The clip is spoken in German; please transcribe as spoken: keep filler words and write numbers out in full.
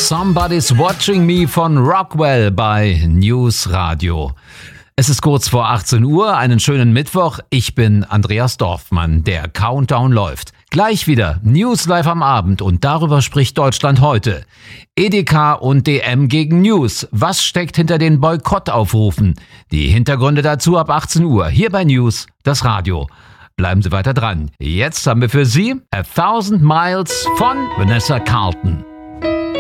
Somebody's Watching Me von Rockwell bei News Radio. Es ist kurz vor achtzehn Uhr, einen schönen Mittwoch. Ich bin Andreas Dorfmann, der Countdown läuft. Gleich wieder News live am Abend und darüber spricht Deutschland heute. Edeka und D M gegen News. Was steckt hinter den Boykottaufrufen? Die Hintergründe dazu ab achtzehn Uhr, hier bei News, das Radio. Bleiben Sie weiter dran. Jetzt haben wir für Sie A Thousand Miles von Vanessa Carlton.